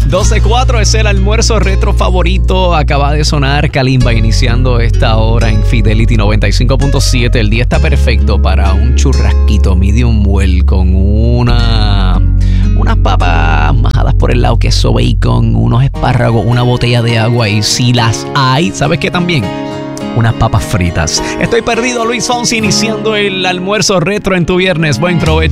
12:04 es el almuerzo retro favorito. Acaba de sonar Kalimba iniciando esta hora en Fidelity 95.7. El día está perfecto para un churrasquito medium well con unas papas majadas por el lado, queso bacon, unos espárragos, una botella de agua y si las hay, ¿sabes qué también? Unas papas fritas. Estoy perdido, Luis Fonsi, iniciando el almuerzo retro en tu viernes. Buen provecho.